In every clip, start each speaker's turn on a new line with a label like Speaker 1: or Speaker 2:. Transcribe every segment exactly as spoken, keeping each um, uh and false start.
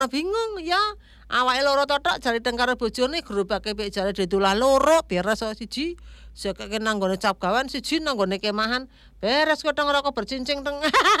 Speaker 1: bingung ya. Awake loro totok jari teng karo bojone gerobake pek jare ditulah loro beres siji. Sekeke nang nggone cap gawan siji nang nggone kemahan. Beres kotong rokok bercincing teng.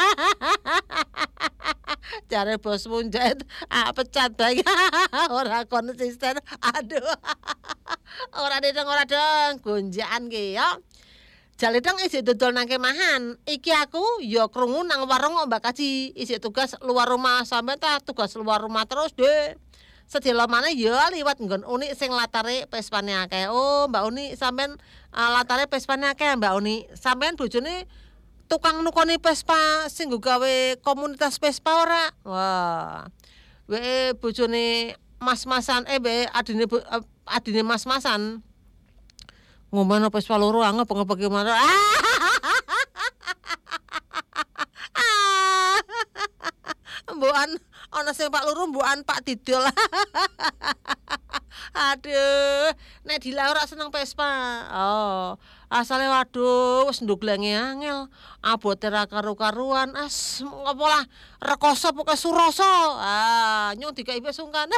Speaker 1: Jare bosmu njait ah pecat bae. Ora konsisten. Aduh. Ora deng ora dong gonjakan ki ya. Jale dong isih dodol nang kemahan. Iki aku ya krungu nang warung Mbak Kaji. Isih tugas luar rumah sampe ta tugas luar rumah terus, Dek. Sedelo maneh ya liwat nggon Uni sing latare pespane akeh. Oh, Mbak Uni sampean uh, latare pespane akeh, Mbak Uni. Sampean bojone tukang nukoni Vespa sing gawe komunitas Vespa ora? Wah. Weke bojone mas-masan eh be adine uh, adine mas-masan. Ngomong Vespa loro anggap ngepeki mana. Mbukan ana sing Pak Loro mbukan Pak Didol. Aduh, nek Dila ora seneng Vespa. Oh, asale waduh wis nduglenge angel. Abote ra karo-karuan. As ngopo lah rekoso pokoke suroso. Ah, nyong dikai sungkan.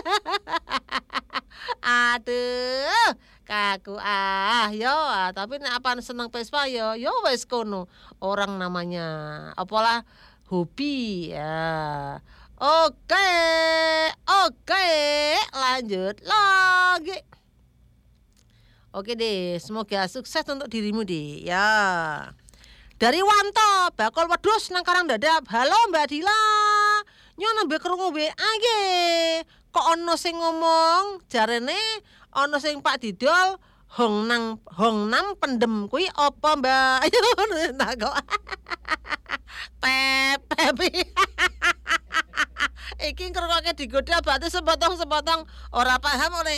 Speaker 1: Aduh, kaku ah yo, ah, tapi nek apa seneng Vespa yo, yo wis kono. Orang namanya apalah hobi ya. Oke, oke, lanjut lagi. Oke deh, semoga sukses untuk dirimu deh ya. Dari Wanto, bakul wedhus nang Karang Dadap. Halo Mbak Dila. Nyono nembe krungu W A nggih. Kok ana sing ngomong jarene ana sing Pak Didol Hong nang Hong Nam pendem kuwi apa Mbak? Ayo tak kok. Pepe. Iki ngrungokke digoda batu sepotong-sepotong ora paham oleh.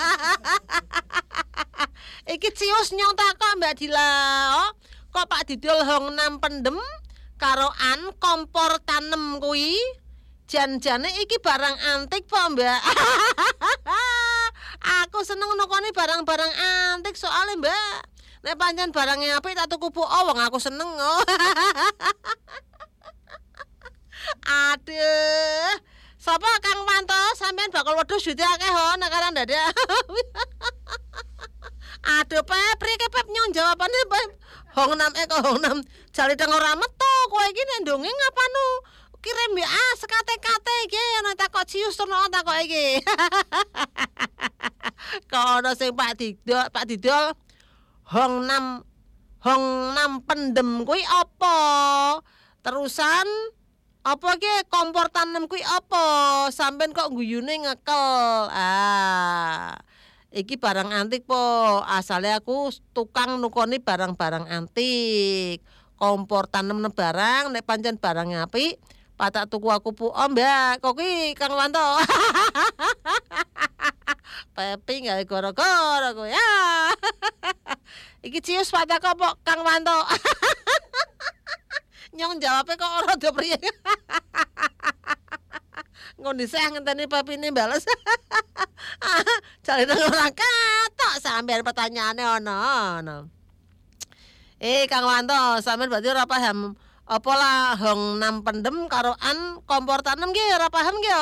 Speaker 1: Iki cius nyong takok Mbak Dila. Oh, kok Pak Didol Hong Nam pendem karo an kompor tanem kuwi? Jan-jane iki barang antik po Mbak. Aku seneng nukoni barang-barang antik soalnya Mbak. Nek pancen barangnya apik tak tuku po oh, wong aku seneng. Oh. Aduh. Sapa Kang Wanto sampean bakal wedhus duite akeh ho nek Karang Dadap. Aduh Pep, prike Pep nyong jawabane Pep. Hong Nam eh kok Hong Nam jare teng ora metu kowe iki nek ndonge ngapanu? Kirim W A sekate-kate iki ana takok cius terno takok iki. Kok ana sing Pak Didol, Pak Didol Hong Nam Hong Nam pendem kuwi apa? Terusan apa ki kompor tanem kuwi apa? Sampeyan kok guyune ngekel. Ah. Iki barang antik po. Asale aku tukang nukoni barang-barang antik. Kompor tanem barang nek pancen barangnya apik patak tuku aku pu oh Mbak, kok ki Kang Wanto. Pepi gawe gara-gara kowe ya. Iki cius patak apa Kang Wanto? Nyong jawabe kok ora do priye. Ngono sih ngenteni papine bales. Jare nang ora katok sampean pertanyaane ono ono. Eh Kang Wanto, sampean berarti ora paham apa lah Hong Nam pendem karo an kompor tanem nggih ora paham nggih.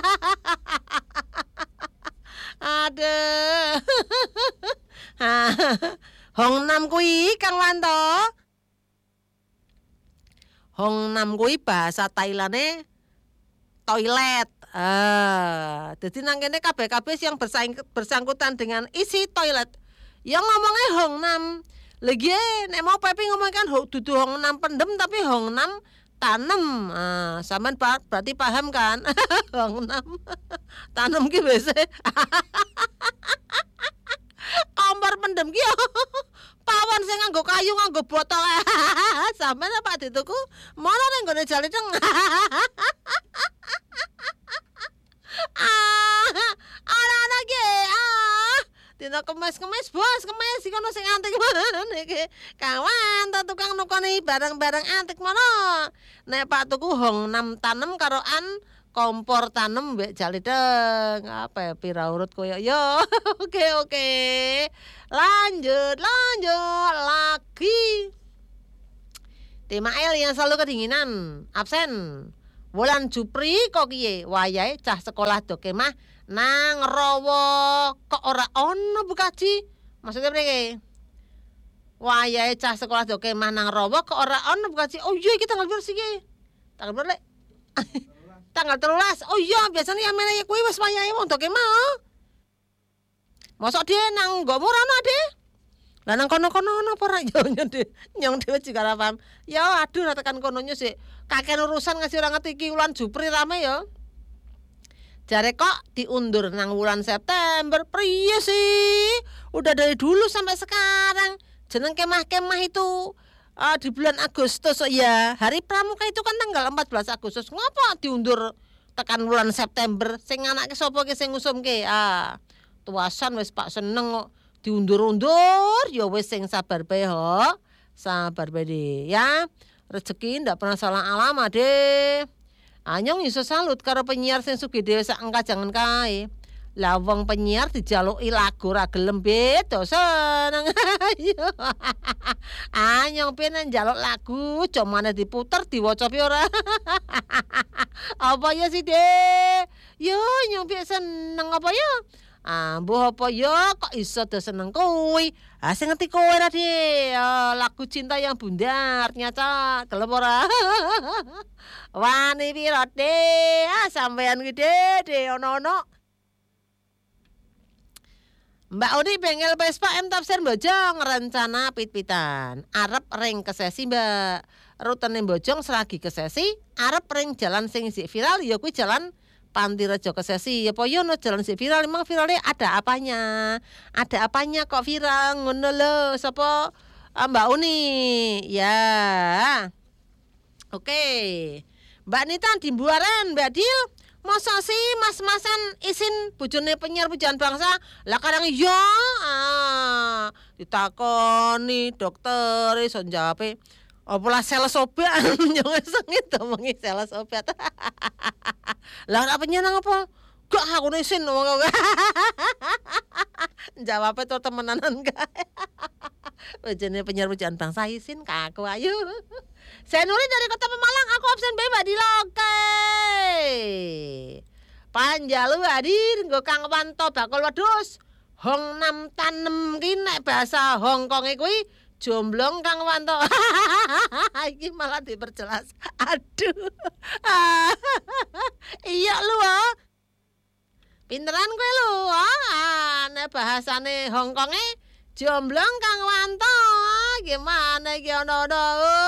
Speaker 1: Aduh. Hong Nam kuwi Kang Wanto. Hong Nam kuwi bahasa Thailande toilet. Ah, dadi nang kene kabeh-kabeh yang bersaing, bersangkutan dengan isi toilet. Yang ngomongnya Hong Nam. Lagi nek mau Pepi ngomong kan dudu Hong Nam pendem tapi Hong Nam tanem. Ah, sampean berarti paham kan? Hong Nam tanem ki wis. Kompor pendem ki pawon sing nganggo kayu nganggo botol. Sampeyan Pak dituku mono ning gone jale teng. Ah, ana-ana ki. Ah, dina kemis-kemis bos, kemis iki ono sing antik niki. Kawan ta tukang nukoni barang-barang antik mono. Nek Pak tuku Hong Nam tanem karo an kompor tanem mbek jale teng. Apa ya pira urut koyo yo. Oke oke. Lanjut, lanjut lagi. Tema L yang selalu kedinginan, absen. Wulan Jupri kok piye? Wayahe cah sekolah do kemah nang rawa kok ora ono Bu Kaji. Maksudnya mriki. Wayahe cah sekolah do kemah nang rawa kok ora ono Bu Kaji. Oh iya iki tanggal piro sih iki? Tanggal piro lek? Tanggal telulas. Oh iya biasane ya meneh kuwi wis wayahe wong do kemah. Mosok dhewe nang nggonmu ora ono Ade? Lah nang kono-kono ono apa ora yo nyong dhewe juga ora paham. Ya aduh ora tekan kononya sik. Kakek urusan ngasih orang ngerti iki wulan Jupri rame ya. Jare kok diundur nang wulan September. Priye sih? Udah dari dulu sampai sekarang. Jeneng kemah-kemah itu uh, di bulan Agustus ya. Hari Pramuka itu kan tanggal empat belas Agustus. Ngapa diundur tekan wulan September? Sing anake sapa ki sing ngusumke? Ah, tuasan wis Pak seneng kok diundur-undur ya wis sing sabar bae ho. Sabar bae ya. Rezeki ndak pernah salah alamat deh. Anyong iso salut karo penyiar sing sugih dhewe sak engka jangan kae. Lah wong penyiar dijaluki lagu ra gelem beda seneng. Anyong penen njaluk lagu comane diputer diwaca pi ora. Apa ya sih deh? Yo nyong pi seneng apa ya? Ah, mbuh apa ya kok iso do seneng kuwi? Ah sing ngerti kowe ra Di. Oh, lagu cinta yang bundar nyata gelem ora? Wani piro De? Ah sampean ki De, ono-ono. Mbak Odi bengkel Vespa M Tafsir Bojong rencana pit-pitan. Arep ring ke sesi Mbak. Rutene Bojong selagi ke sesi, arep ring jalan sing isih viral ya kuwi jalan Pantirejo ke sesi. Ya apa yo no jalan sik viral emang viralnya ada apanya? Ada apanya kok viral ngono lho. Sapa Mbak Uni? Ya. Oke. Mbak Nita di Buaran, Mbak Dil. Masa sih mas-masan isin bojone penyiar pujaan bangsa? Lah kadang iya. Ah, ditakoni dokter iso jawabe. Apa sales obat jangan sengit omongi sales obat. Lah apa nyenang apa? Gak aku isin ngomong. Jawabnya tuh temenanan kae. Bojone penyiar pujaan bangsa isin kaku ayo. Saya Nuri dari Kota Pemalang, aku absen bebas di Loke. Panjalu hadir nggo Kang Wanto bakul wedhus. Hong nam tanem ki nek bahasa Hong Kong kuwi jomblong Kang Wanto. Iki malah diperjelas. Aduh. Iya lu ah. Pinteran kowe lu ah. Nek bahasane Hong Konge jomblong Kang Wanto. Gimana iki ono-ono.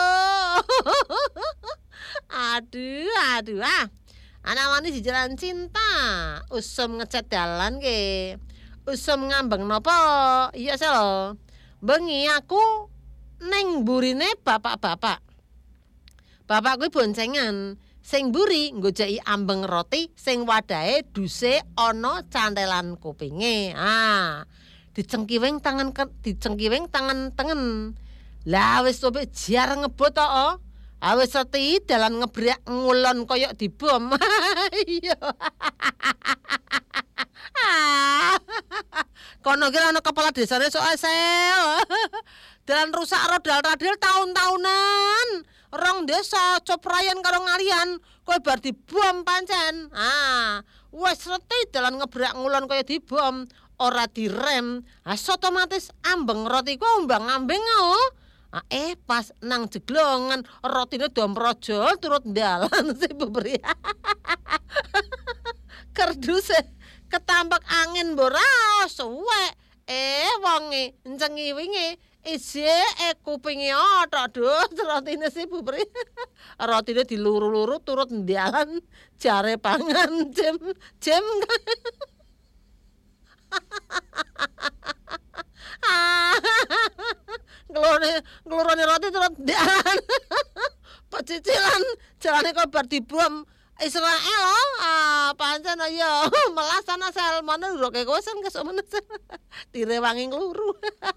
Speaker 1: Aduh, aduh ah. Anak manis di jalan cinta. Usum ngecat dalan ke. Usum ngambeng nopo. Iya sih lo. Bengi aku neng burine bapak-bapak. Bapak kuwi boncengan. Sing buri nggojeki ambeng roti sing wadahe duse ana cantelan kupinge. Ah. Dicengkiweng tangan dicengkiweng tangan tengen. Lah wis sobek jar ngebut to. Ah wis reti dalan ngebrak ngulon koyok dibom. Iya. Kono kira ana kepala desane sok asel. Dalan rusak rodal radil tahun-tahunan. Rong desa coprayan karo ngalian kowe bar dibom pancen. Ah, wis reti dalan ngebrak ngulon koyo dibom. Ora direm, as otomatis ambeng roti ku ombang-ambing oh. Ah, eh pas nang jeglongan rotine domprojol turut dalan si bubri. Kerduse ketambak angin boras suwek. Eh wonge encengi wingi isi eh kupinge otok duh rotine si bubri. Rotine diluru-luru turut dalan jare pangan jem jem. Ngelone ngelurone roti terus dan pecicilan jalane kok bar dibom Israel oh ah pancen ayo melasan asal mana lho kek kowe sen kesuk menes direwangi ngluru.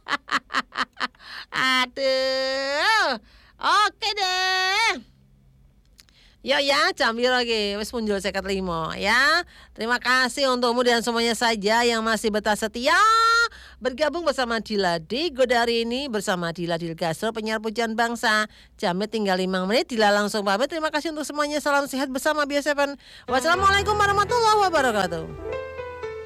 Speaker 1: Aduh. Oke deh. Ya ya, jam piro iki? Wis punjul seket lima ya. Terima kasih untukmu dan semuanya saja yang masih betah setia bergabung bersama Dila di Godari ini bersama Dila Dil Gastro, penyiar pujian bangsa. Jamnya tinggal lima menit, Dila langsung pamit. Terima kasih untuk semuanya. Salam sehat bersama Bio Seven. Wassalamualaikum warahmatullahi wabarakatuh.